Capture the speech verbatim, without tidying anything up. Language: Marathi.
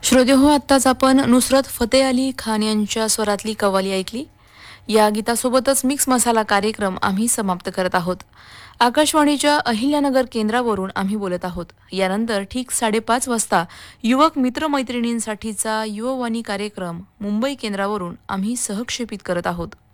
श्रोते हो, आत्ताच आपण नुसरत फतेह अली खान यांच्या स्वरातली कव्वाली ऐकली. या गीतासोबतच मिक्स मसाला कार्यक्रम आम्ही समाप्त करत आहोत. आकाशवाणीच्या अहिल्यानगर केंद्रावरून आम्ही बोलत आहोत. यानंतर ठीक साडेपाच वाजता युवक मित्रमैत्रिणींसाठीचा युववाणी कार्यक्रम मुंबई केंद्रावरून आम्ही सहक्षेपित करत आहोत.